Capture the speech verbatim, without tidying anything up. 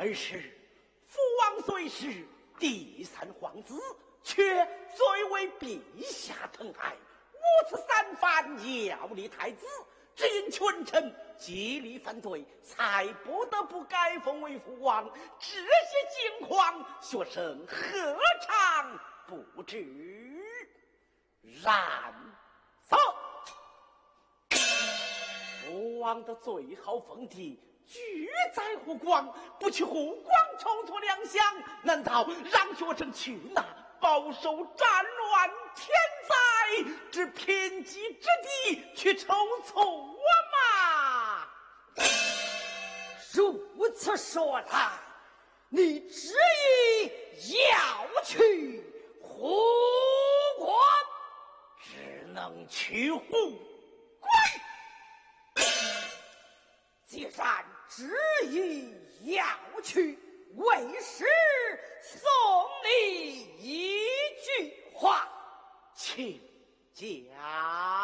而是父王虽是第三皇子，却最为陛下疼爱，五次三番要立太子，只因群臣极力反对，才不得不改封为父王。这些情况，学生何尝不知？然则父王的最好封地居在湖广，不去湖广筹措粮饷，难道让学生去那饱受战乱天灾之贫瘠之地去筹措吗？ 如此说来，你执意要去湖广， 只能去湖广。 既然执意要去，为师送你一句话， 请讲。